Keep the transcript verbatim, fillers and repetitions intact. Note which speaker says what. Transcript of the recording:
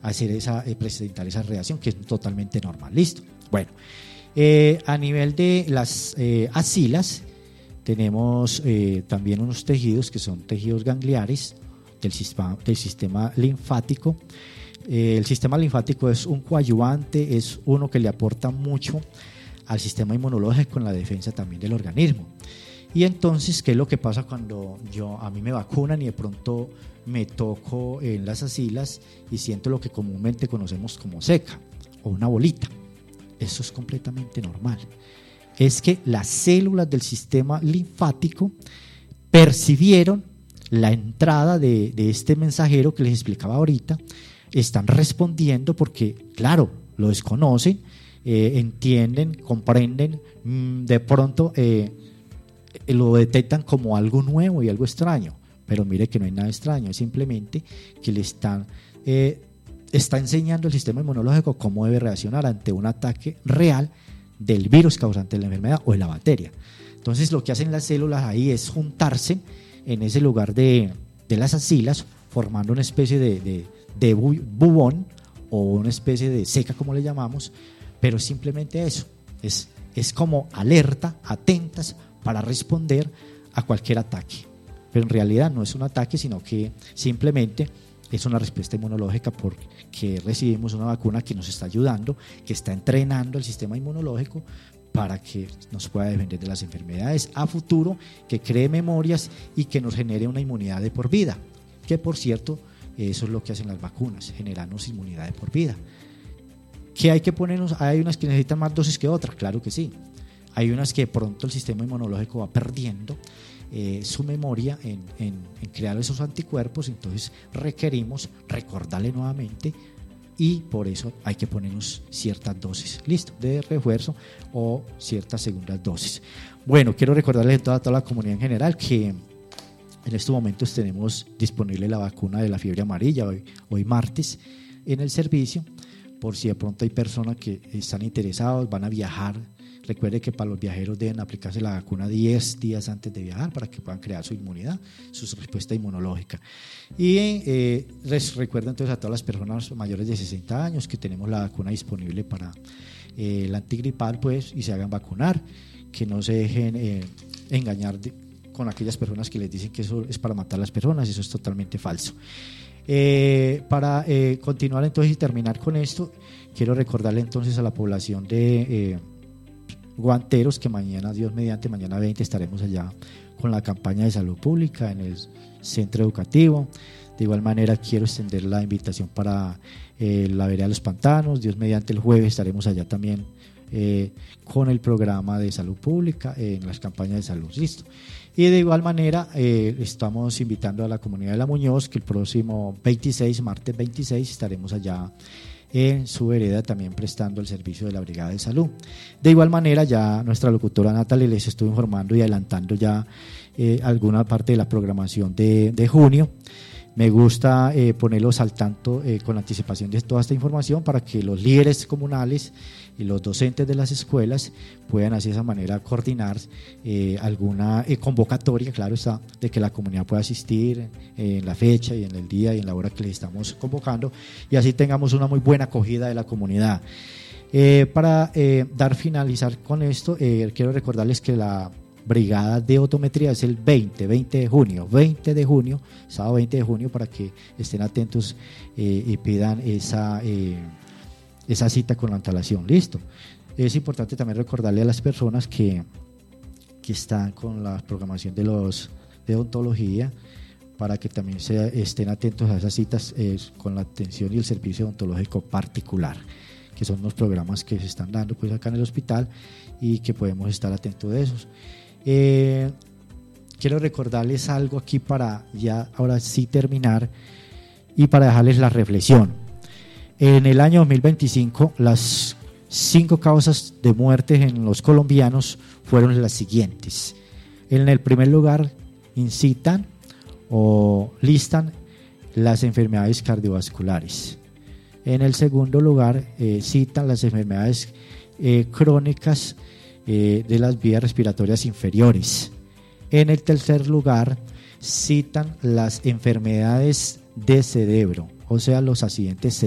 Speaker 1: hacer esa, eh, presentar esa reacción, que es totalmente normal. Listo. Bueno, eh, a nivel de las eh, axilas, tenemos eh, también unos tejidos que son tejidos gangliares del sistema, del sistema linfático. Eh, el sistema linfático es un coadyuvante, es uno que le aporta mucho al sistema inmunológico en la defensa también del organismo. Y entonces, ¿qué es lo que pasa cuando yo, a mí me vacunan y de pronto me toco en las axilas y siento lo que comúnmente conocemos como seca o una bolita? Eso es completamente normal. Es que las células del sistema linfático percibieron la entrada de, de este mensajero que les explicaba ahorita, están respondiendo porque, claro, lo desconocen, eh, entienden, comprenden, mmm, de pronto eh, lo detectan como algo nuevo y algo extraño, pero mire que no hay nada extraño, es simplemente que le están eh, está enseñando el sistema inmunológico cómo debe reaccionar ante un ataque real del virus causante de la enfermedad o de la bacteria. Entonces lo que hacen las células ahí es juntarse en ese lugar de, de las axilas, formando una especie de, de, de bubón o una especie de seca, como le llamamos, pero simplemente eso, es, es como alerta, atentas para responder a cualquier ataque. Pero en realidad no es un ataque, sino que simplemente es una respuesta inmunológica porque recibimos una vacuna que nos está ayudando, que está entrenando el sistema inmunológico para que nos pueda defender de las enfermedades a futuro, que cree memorias y que nos genere una inmunidad de por vida, que por cierto, eso es lo que hacen las vacunas, generarnos inmunidad de por vida. ¿Qué hay que ponernos? ¿Hay unas que necesitan más dosis que otras? Claro que sí. Hay unas que de pronto el sistema inmunológico va perdiendo eh, su memoria en, en, en crear esos anticuerpos, entonces requerimos recordarle nuevamente y por eso hay que ponernos ciertas dosis, listo, de refuerzo o ciertas segundas dosis. Bueno, quiero recordarles a toda, a toda la comunidad en general que en estos momentos tenemos disponible la vacuna de la fiebre amarilla hoy, hoy martes en el servicio, por si de pronto hay personas que están interesados, van a viajar. Recuerde que para los viajeros deben aplicarse la vacuna diez días antes de viajar para que puedan crear su inmunidad, su respuesta inmunológica. Y eh, les recuerdo entonces a todas las personas mayores de sesenta años que tenemos la vacuna disponible para eh, el antigripal, pues, y se hagan vacunar, que no se dejen eh, engañar de, con aquellas personas que les dicen que eso es para matar a las personas, eso es totalmente falso. Eh, para eh, continuar entonces y terminar con esto, quiero recordarle entonces a la población de eh, Guanteros que mañana, Dios mediante, mañana veinte estaremos allá con la campaña de salud pública en el centro educativo. De igual manera quiero extender la invitación para eh, la vereda de los pantanos. Dios mediante, el jueves estaremos allá también eh, con el programa de salud pública eh, en las campañas de salud. Listo. Y de igual manera eh, estamos invitando a la comunidad de La Muñoz que el próximo veintiséis, martes veintiséis, estaremos allá en su vereda también prestando el servicio de la Brigada de Salud. De igual manera, ya nuestra locutora Natalie les estuvo informando y adelantando ya eh, alguna parte de la programación de, de junio. Me gusta eh, ponerlos al tanto eh, con anticipación de toda esta información para que los líderes comunales y los docentes de las escuelas puedan así de esa manera coordinar eh, alguna eh, convocatoria, claro está, de que la comunidad pueda asistir eh, en la fecha y en el día y en la hora que les estamos convocando y así tengamos una muy buena acogida de la comunidad. Eh, para eh, dar finalizar con esto, eh, quiero recordarles que la brigada de otometría es el veinte, veinte de junio, veinte de junio, sábado veinte de junio, para que estén atentos eh, y pidan esa, eh, esa cita con la antelación. Listo. Es importante también recordarle a las personas que, que están con la programación de los de odontología para que también se, estén atentos a esas citas eh, con la atención y el servicio odontológico particular, que son los programas que se están dando pues acá en el hospital y que podemos estar atentos de esos. Eh, quiero recordarles algo aquí para ya ahora sí terminar y para dejarles la reflexión. En el año dos mil veinticinco las cinco causas de muerte en los colombianos fueron las siguientes. En el primer lugar incitan o listan las enfermedades cardiovasculares. En el segundo lugar eh, citan las enfermedades eh, crónicas eh, de las vías respiratorias inferiores. En el tercer lugar citan las enfermedades de cerebro, o sea los accidentes